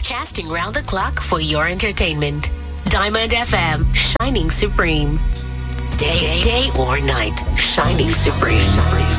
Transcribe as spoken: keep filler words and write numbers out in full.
Broadcasting round the clock for your entertainment. Diamond F M, shining supreme. Day, day or night, shining supreme.